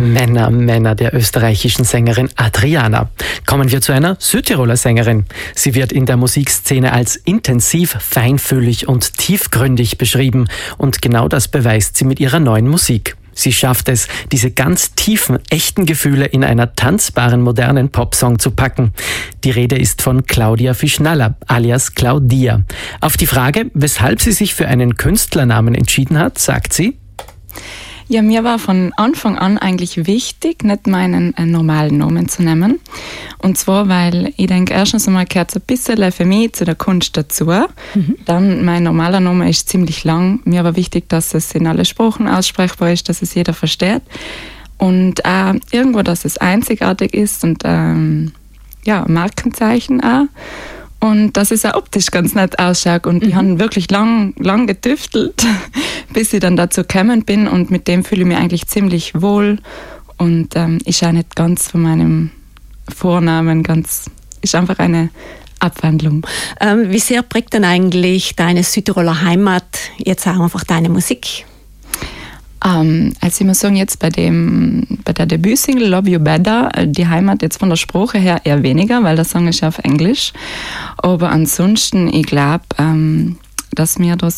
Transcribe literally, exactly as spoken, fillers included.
Männer, Männer der österreichischen Sängerin Adriana. Kommen wir zu einer Südtiroler Sängerin. Sie wird in der Musikszene als intensiv, feinfühlig und tiefgründig beschrieben. Und genau das beweist sie mit ihrer neuen Musik. Sie schafft es, diese ganz tiefen, echten Gefühle in einer tanzbaren, modernen Popsong zu packen. Die Rede ist von Claudia Fischnaller, alias Claudia. Auf die Frage, weshalb sie sich für einen Künstlernamen entschieden hat, sagt sie: Ja, mir war von Anfang an eigentlich wichtig, nicht meinen äh, normalen Namen zu nehmen. Und zwar, weil ich denke, erstens einmal gehört es ein bisschen für mich zu der Kunst dazu. Mhm. Dann, mein normaler Name ist ziemlich lang. Mir war wichtig, dass es in alle Sprachen aussprechbar ist, dass es jeder versteht. Und äh, irgendwo, dass es einzigartig ist und ähm, ja, ein Markenzeichen auch. Und dass es auch optisch ganz nett ausschaut. Und mhm. ich habe wirklich lang, lang getüftelt, bis ich dann dazu gekommen bin. Und mit dem fühle ich mich eigentlich ziemlich wohl. Und ähm, ist auch nicht ganz von meinem Vornamen, ganz, ist einfach eine Abwandlung. Ähm, wie sehr prägt denn eigentlich deine Südtiroler Heimat jetzt auch einfach deine Musik? Um, also ich muss sagen, jetzt bei, dem, bei der Debütsingle Love You Better, die Heimat jetzt von der Sprache her eher weniger, weil der Song ist ja auf Englisch. Aber ansonsten, ich glaube, ähm, dass mir da